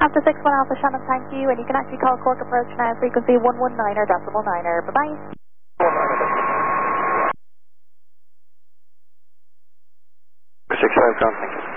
After 61 Alpha Shannon, thank you, and you can actually call Cork Approach now, frequency 119er, decimal 9er. Bye-bye. 65 John, thank you.